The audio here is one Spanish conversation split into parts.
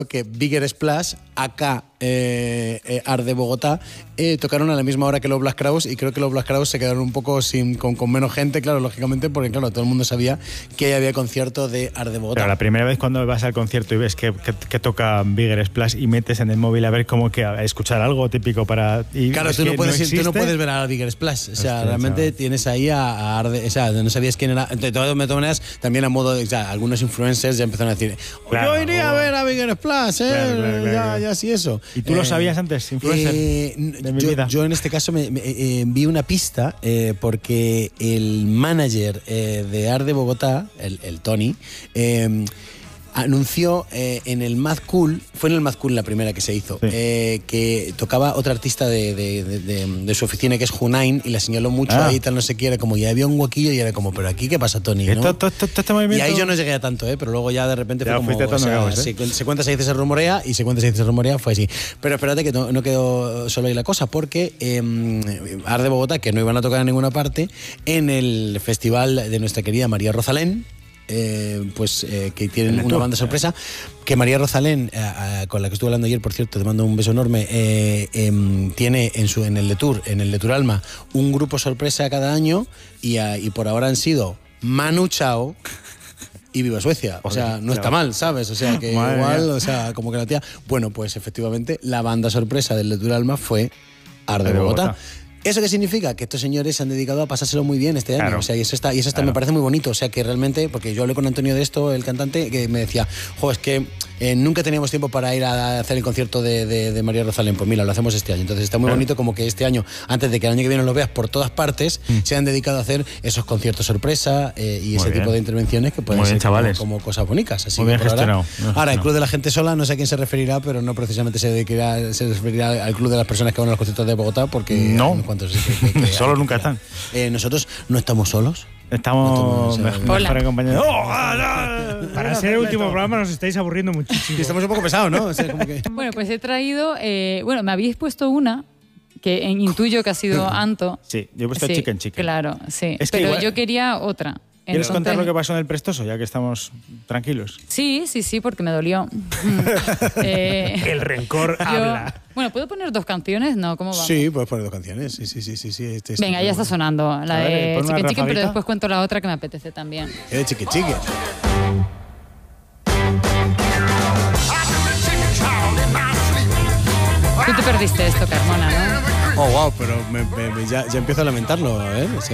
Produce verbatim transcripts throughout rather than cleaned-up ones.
que Bigger Splash, acá eh, eh, Art de Bogotá, eh, tocaron a la misma hora que los Black Crowes, y creo que los Black Crowes se quedaron un poco sin, con, con menos gente, claro, lógicamente, porque claro, todo el mundo sabía que había concierto de Art de Bogotá. Pero la primera vez cuando vas al concierto y ves que, que, que toca Bigger Splash y metes en el móvil a ver cómo que a escuchar algo típico para... Y claro, tú no, puedes, no tú no puedes ver a Bigger Splash, o sea, Hostia, realmente chaval. Tienes ahí a, a Art de, o sea, no sabías quién era. De todas maneras, también a modo de, o sea, algunos influencers ya empezaron a decir, claro, yo iría a ver a Bigger Splash, eh, claro, claro, claro. Ya, ya sí eso. ¿Y tú eh, lo sabías antes, influencer? Eh, de mi yo, vida. yo en este caso me, me eh, vi una pista eh, porque el manager eh, de Art de Bogotá, el, el Tony, eh, anunció eh, en el Mad Cool, fue en el Mad Cool la primera que se hizo, sí. eh, que tocaba otra artista de, de, de, de, de su oficina que es Hunain, y la señaló mucho ah. ahí, tal, no sé qué, era como, ya había un huequillo y era como, pero aquí, ¿qué pasa, Tony? ¿no? Esto, esto, esto, este movimiento... Y ahí yo no llegué a tanto, ¿eh? Pero luego ya de repente ya fue como, o sea, nuevos, ¿eh? se, se cuenta, se dice, se rumorea, y se cuenta, se dice, se rumorea, fue así. Pero espérate que no, no quedó solo ahí la cosa, porque eh, Art de Bogotá, que no iban a tocar en ninguna parte, en el festival de nuestra querida María Rosalén, Eh, pues eh, que tienen una banda sorpresa, que María Rosalén, eh, eh, con la que estuve hablando ayer, por cierto, te mando un beso enorme, eh, eh, tiene en su en el Detour, en el Detour Alma, un grupo sorpresa cada año, y, uh, y por ahora han sido Manu Chao y Viva Suecia. O sea, no está mal, ¿sabes? O sea, que Madre igual, mía. O sea, como que la tía... Bueno, pues efectivamente, la banda sorpresa del Detour Alma fue Art de Bogotá. Bogotá. ¿Eso qué significa? Que estos señores se han dedicado a pasárselo muy bien este año. Claro. O sea, y eso está, y eso está, claro. me parece muy bonito. O sea, que realmente, porque yo hablé con Antonio de esto, el cantante, que me decía, jo, es que eh, nunca teníamos tiempo para ir a hacer el concierto de, de, de María Rosalén. Pues mira, lo hacemos este año. Entonces está muy claro. bonito como que este año, antes de que el año que viene lo veas por todas partes, mm. se han dedicado a hacer esos conciertos sorpresa eh, y muy ese bien. tipo de intervenciones que pueden muy ser bien, como, como cosas bonitas. Así muy bien gestionado. Ahora, ahora, el Club de la Gente Sola, no sé a quién se referirá, pero no precisamente se, dedicará, se referirá al Club de las personas que van a los conciertos de Bogotá, porque... No. ¿Cuántos? Que, que, Solo nunca están. Eh, nosotros no estamos solos. Estamos no mejor, mejor acompañados. Oh, ah, no. Para ser el último programa nos estáis aburriendo muchísimo. Y estamos un poco pesados, ¿no? O sea, como que... Bueno, pues he traído... Eh, bueno, me habéis puesto una que en, intuyo que ha sido Anto. Sí, yo he puesto sí, Chicken Chicken. Claro, sí. Es que pero igual... yo quería otra. ¿Quieres Entonces, contar lo que pasó en el Prestoso, ya que estamos tranquilos? Sí, sí, sí, porque me dolió. eh, el rencor yo, habla. Bueno, ¿puedo poner dos canciones? No, ¿cómo vamos? Sí, puedes poner dos canciones. Sí, sí, sí, sí, sí. Este, este, Venga, ya está sonando la ver, de Chicken Chicken, pero después cuento la otra que me apetece también. ¿Qué de Chicken Chicken? Tú te perdiste esto, Carmona, ¿no? Oh, wow, pero me, me, me, ya, ya empiezo a lamentarlo, ¿eh? ¿Sí?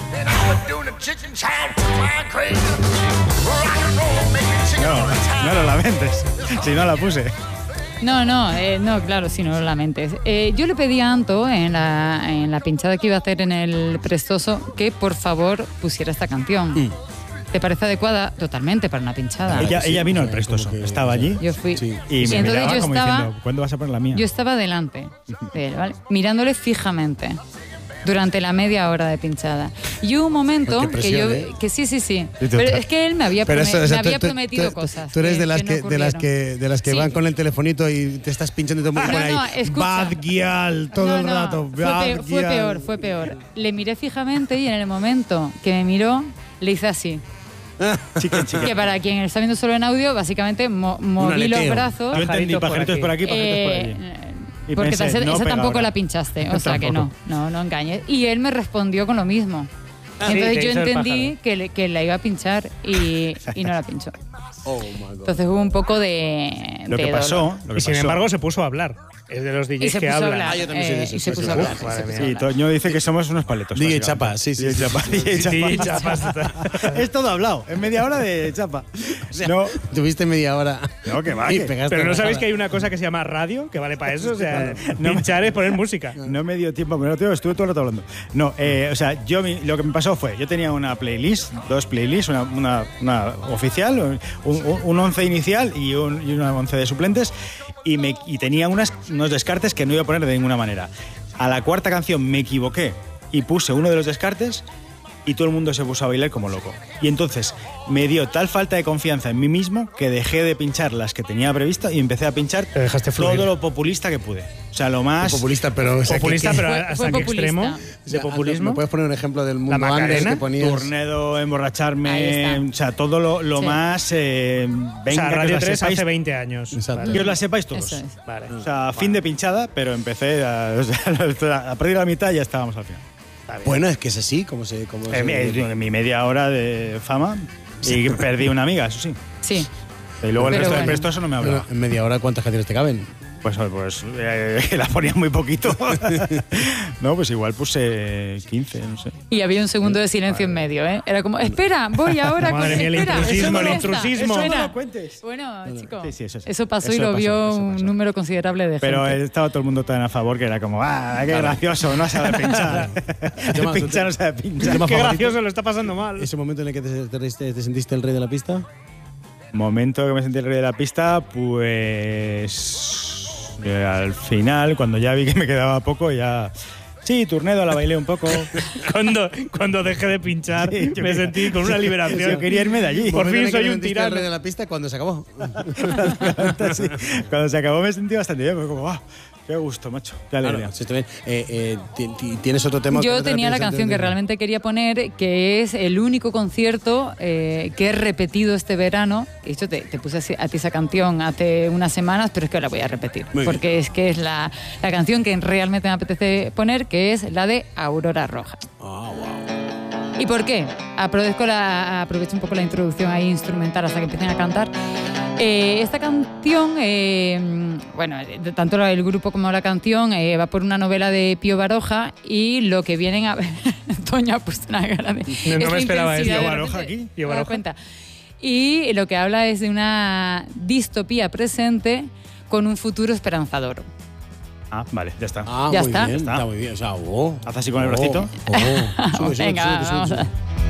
No, no lo lamentes, si no la puse. No, no, eh, no, claro, si no lo lamentes. Eh, yo le pedí a Anto en la, en la pinchada que iba a hacer en el Prestoso que por favor pusiera esta canción. Mm. ¿Te parece adecuada? Totalmente, para una pinchada. Ella, ella vino al Prestoso, que, estaba allí. Yo fui. Sí. Y me entonces miraba yo como estaba, diciendo, ¿cuándo vas a poner la mía? Yo estaba delante de él, ¿vale? Mirándole fijamente durante la media hora de pinchada. Y hubo un momento que yo... ¿eh? Que sí, sí, sí. Pero es que él me había, promet, eso, o sea, me había tú, prometido tú, cosas. Tú eres que, de, las que, que, de las que de las que sí. van con el telefonito y te estás pinchando y te ponen no, ahí. No, escucha. Bad Gyal todo no, el no, rato. Fue peor, fue peor, fue peor. Le miré fijamente y en el momento que me miró, le hice así. Chicken, chicken. Que para quien está viendo solo en audio, básicamente mo moví los brazos. Yo entendí, pajaritos por aquí, pajaritos eh, por allí. Y porque pensé, esa, no esa tampoco ahora. la pinchaste, o sea que no, no, no engañes. Y él me respondió con lo mismo. Ah, Entonces sí, yo entendí que, le, que la iba a pinchar y, y no la pinchó. Oh, my God. Entonces hubo un poco de... Lo de que pasó... Lo que y sin pasó. embargo se puso a hablar. Es de los D Js que hablan. Ah, yo también soy de esos. Y se puso a hablar. Sí, Toño dice que somos unos paletos. D J Chapa, sí, sí. D J Chapa. D J Chapa. Es todo hablado. En media hora de Chapa. O sea, no. Tuviste media hora. No, que va. Que, pero no sabéis que hay una cosa que se llama radio, que vale para eso. O sea, no, pinchar es poner música. No me dio tiempo, pero tío, estuve todo el rato hablando. No, eh, o sea, yo lo que me pasó fue, yo tenía una playlist, dos playlists, una, una, una oficial, un, un, un once inicial y, un, y una once de suplentes, y, me, y tenía unas, unos descartes que no iba a poner de ninguna manera. A la cuarta canción me equivoqué y puse uno de los descartes y todo el mundo se puso a bailar como loco. Y entonces me dio tal falta de confianza en mí mismo que dejé de pinchar las que tenía previsto y empecé a pinchar Te dejaste fluir. todo lo populista que pude. O sea, lo más... Populista, pero... O sea, Populista, que- que- pero Fue- ¿hasta fue qué populista. extremo? o ¿De sea, populismo? ¿Me puedes poner un ejemplo del mundo Macarena? antes que ponías? Turnedo, Ahí emborracharme, está. o sea, todo lo, lo Sí. más... Eh, venga, O sea, que Radio os la tres sepáis, hace veinte años. Exacto. Vale. que os la sepáis todos. Eso es. Vale. O sea, fin de pinchada, pero empecé a, o sea, a partir de la mitad ya estábamos al final. Está bien. Bueno, es que es así, como se... Como En mi, se- en mi media hora de fama y perdí una amiga, eso sí. Sí. Y luego el Pero resto bueno. del prestoso no me Bueno, hablaba. en media hora, ¿cuántas canciones te caben? Pues, pues eh, la ponía muy poquito. No, pues igual puse quince, no sé. Y había un segundo de silencio en medio, ¿eh? Era como, espera, voy ahora Madre con mía, el espera, intrusismo, eso no el está. intrusismo. Eso Eso no era. lo cuentes. Bueno, chicos, Sí, sí, eso sí. eso pasó y Eso lo pasó, vio eso un pasó. número considerable de Pero gente. estaba todo el mundo tan a favor que era como, ah, qué gracioso, no sabe pinchar. tema- Pinchar no sabe pinchar. tema Qué favorito? gracioso, lo está pasando mal. ¿Ese momento en el que te, te- te sentiste el rey de la pista? Momento que me sentí el rey de la pista, pues eh, al final, cuando ya vi que me quedaba poco, ya... Sí, Turnedo, la bailé un poco. Cuando, cuando dejé de pinchar, Sí, yo me quería- sentí con una liberación. Yo quería irme de allí. Por Momento en fin el que soy te un sentiste tirano. el rey de la pista cuando se acabó. Sí. Cuando se acabó me sentí bastante bien, fue como, ah, qué gusto, macho. Qué alegría. Claro, sí, está bien. Eh, eh, ti- ti- ¿Tienes otro tema? que Yo no te tenía la piensas canción que antes de- realmente quería poner, que es el único concierto eh, que he repetido este verano. De hecho, te, te puse así- a ti esa canción hace unas semanas, pero es que la voy a repetir. Muy bien. Porque es que es la, la canción que realmente me apetece poner, que es la de Aurora Roja. Ah, wow. ¿Y por qué? Aprovecho, la, aprovecho un poco la introducción ahí instrumental hasta que empiecen a cantar. Eh, esta canción, eh, bueno, de- tanto el grupo como la canción eh, va por una novela de Pío Baroja y lo que vienen a ver... Toño ha puesto una cara de... No, no esta me esperaba eso. intensidad Pío de Baroja repente, aquí, Pío ¿te das Baroja. cuenta? Y lo que habla es de una distopía presente con un futuro esperanzador. Ah, vale, ya está. Ah, Ya muy está. bien, Está. está muy bien. O sea, oh, Haz así con el oh, bracito. oh. Sube, sube, Venga, sube, sube, vamos sube. a...